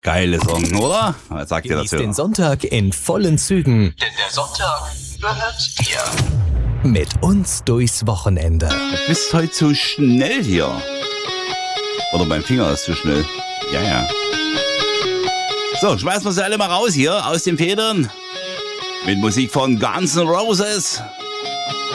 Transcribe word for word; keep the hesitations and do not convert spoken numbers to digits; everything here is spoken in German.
Geile Song, oder? Was sagt ihr Genieß dazu? den Sonntag in vollen Zügen. Denn der Sonntag gehört dir. Mit uns durchs Wochenende. Du bist heute zu schnell hier. Oder mein Finger ist zu schnell. Ja, ja. So, schmeißen wir sie alle mal raus hier aus den Federn. Mit Musik von Guns N' Roses.